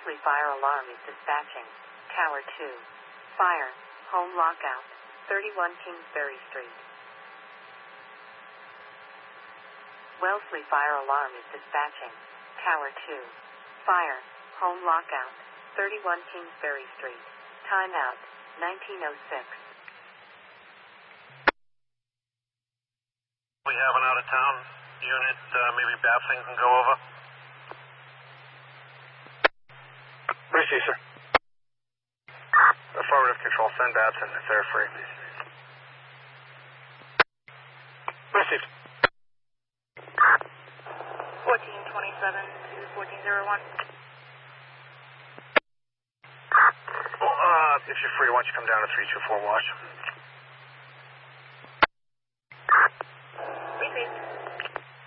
Wellesley Fire Alarm is dispatching. Tower 2. Fire. Home lockout. 31 Kingsbury Street. Wellesley Fire Alarm is dispatching. Tower 2. Fire. Home lockout. 31 Kingsbury Street. Timeout. 1906. We have an out-of-town unit, maybe Babson can go over. Receive, sir. Affirmative control, send Babson if they're free. Received. 1427 to 1401. Well, if you're free, why don't you come down to 324 Wash?